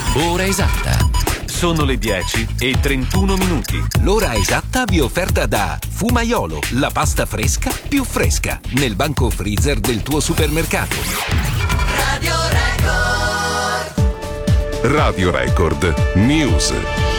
Ora esatta. Sono le 10:31. L'ora esatta vi è offerta da Fumaiolo, la pasta fresca più fresca, nel banco freezer del tuo supermercato. Radio Record. Radio Record News.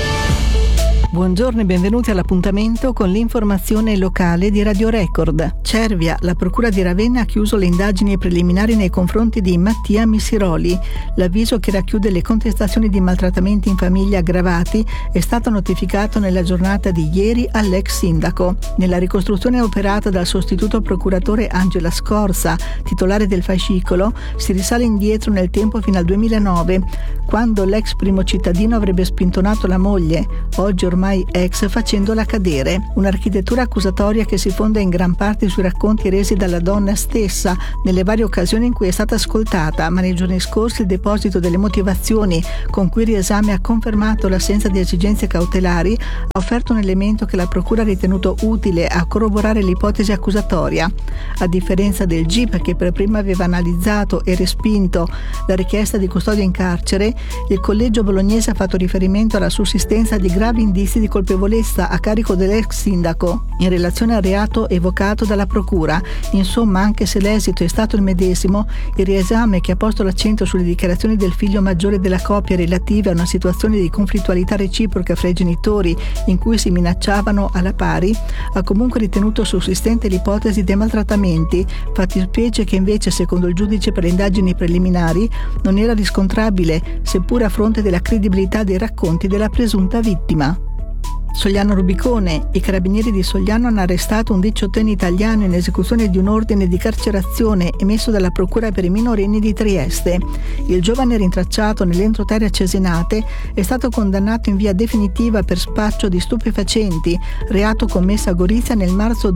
Buongiorno e benvenuti all'appuntamento con l'informazione locale di Radio Record. Cervia, la procura di Ravenna ha chiuso le indagini preliminari nei confronti di Mattia Missiroli. L'avviso che racchiude le contestazioni di maltrattamenti in famiglia aggravati è stato notificato nella giornata di ieri all'ex sindaco. Nella ricostruzione operata dal sostituto procuratore Angela Scorza, titolare del fascicolo, si risale indietro nel tempo fino al 2009, quando l'ex primo cittadino avrebbe spintonato la moglie, oggi ormai ex, facendola cadere. Un'architettura accusatoria che si fonda in gran parte sui racconti resi dalla donna stessa nelle varie occasioni in cui è stata ascoltata, ma nei giorni scorsi il deposito delle motivazioni con cui il riesame ha confermato l'assenza di esigenze cautelari ha offerto un elemento che la procura ha ritenuto utile a corroborare l'ipotesi accusatoria. A differenza del GIP, che per prima aveva analizzato e respinto la richiesta di custodia in carcere, il collegio bolognese ha fatto riferimento alla sussistenza di gravi indizi di colpevolezza a carico dell'ex sindaco in relazione al reato evocato dalla procura. Insomma, anche se l'esito è stato il medesimo, il riesame, che ha posto l'accento sulle dichiarazioni del figlio maggiore della coppia relative a una situazione di conflittualità reciproca fra i genitori in cui si minacciavano alla pari, ha comunque ritenuto sussistente l'ipotesi dei maltrattamenti, fattispecie che invece, secondo il giudice per le indagini preliminari, non era riscontrabile, seppur a fronte della credibilità dei racconti della presunta vittima. Sogliano Rubicone. I carabinieri di Sogliano hanno arrestato un 18enne italiano in esecuzione di un ordine di carcerazione emesso dalla Procura per i minorenni di Trieste. Il giovane, rintracciato nell'entroterra Cesenate, è stato condannato in via definitiva per spaccio di stupefacenti, reato commesso a Gorizia nel marzo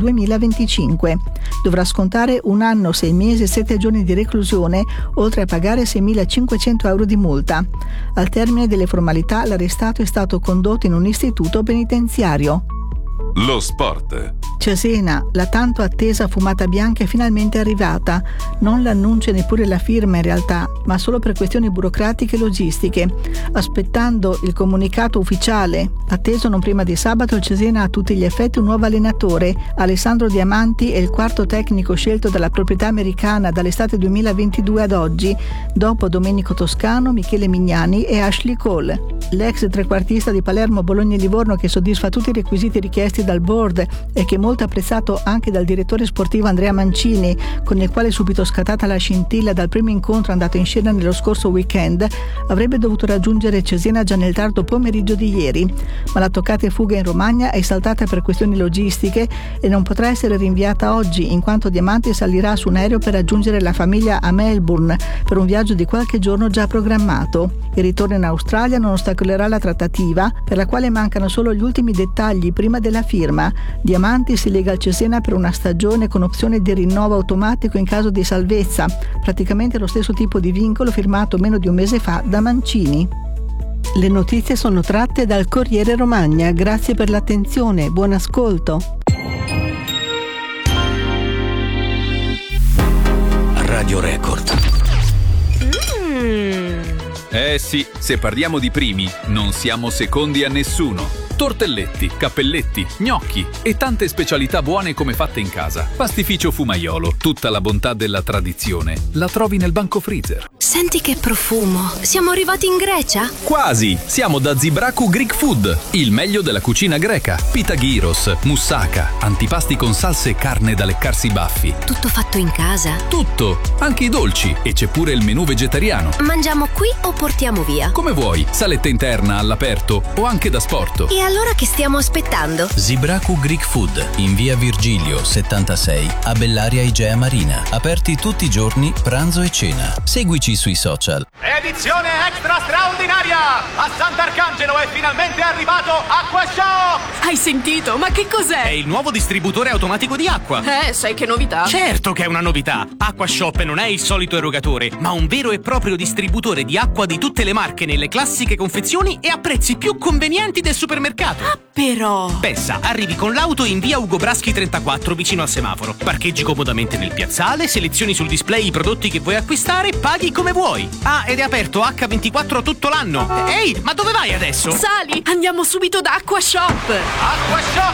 2025. Dovrà scontare 1 anno, 6 mesi e 7 giorni di reclusione, oltre a pagare 6.500 euro di multa. Al termine delle formalità, l'arrestato è stato condotto in un istituto penitenziario. Lo sport. Cesena, la tanto attesa fumata bianca è finalmente arrivata. Non l'annuncia neppure la firma in realtà, ma solo per questioni burocratiche e logistiche. Aspettando il comunicato ufficiale, atteso non prima di sabato, il Cesena ha a tutti gli effetti un nuovo allenatore. Alessandro Diamanti è il quarto tecnico scelto dalla proprietà americana dall'estate 2022 ad oggi, dopo Domenico Toscano, Michele Mignani e Ashley Cole. L'ex trequartista di Palermo, Bologna e Livorno, che soddisfa tutti i requisiti richiesti dal board e che è molto apprezzato anche dal direttore sportivo Andrea Mancini, con il quale subito scattata la scintilla dal primo incontro andato in scena nello scorso weekend, avrebbe dovuto raggiungere Cesena già nel tardo pomeriggio di ieri, ma la toccata e fuga in Romagna è saltata per questioni logistiche e non potrà essere rinviata oggi, in quanto Diamanti salirà su un aereo per raggiungere la famiglia a Melbourne per un viaggio di qualche giorno già programmato. Il ritorno in Australia non ostacolerà la trattativa, per la quale mancano solo gli ultimi dettagli prima della firma. Diamanti si lega al Cesena per una stagione con opzione di rinnovo automatico in caso di salvezza, praticamente lo stesso tipo di vincolo firmato meno di un mese fa da Mancini. Le notizie sono tratte dal Corriere Romagna. Grazie per l'attenzione, buon ascolto. Radio Record. Sì, se parliamo di primi, non siamo secondi a nessuno. Tortelletti, cappelletti, gnocchi e tante specialità buone come fatte in casa. Pastificio Fumaiolo, tutta la bontà della tradizione la trovi nel banco freezer. Senti che profumo, siamo arrivati in Grecia? Quasi, siamo da Zibraku Greek Food, il meglio della cucina greca. Pita gyros, moussaka, antipasti con salse e carne da leccarsi i baffi. Tutto fatto in casa? Tutto, anche i dolci, e c'è pure il menù vegetariano. Mangiamo qui o portiamo via? Come vuoi, saletta interna, all'aperto o anche da sport. E allora che stiamo aspettando? Zibraku Greek Food, in via Virgilio 76, a Bellaria Igea Marina. Aperti tutti i giorni, pranzo e cena. Seguici sui social. Edizione extra straordinaria! A Sant'Arcangelo è finalmente arrivato AcquaShop! Hai sentito? Ma che cos'è? È il nuovo distributore automatico di acqua. Sai che novità? Certo che è una novità! AcquaShop non è il solito erogatore, ma un vero e proprio distributore di acqua di tutte le marche nelle classiche confezioni e a prezzi più convenienti del supermercato supermercato. Ah, però... Pensa, arrivi con l'auto in via Ugo Braschi 34 vicino al semaforo. Parcheggi comodamente nel piazzale, selezioni sul display i prodotti che vuoi acquistare, paghi come vuoi. Ah, ed è aperto H24 tutto l'anno. Ehi, ma dove vai adesso? Sali, andiamo subito da Acquashop. Acquashop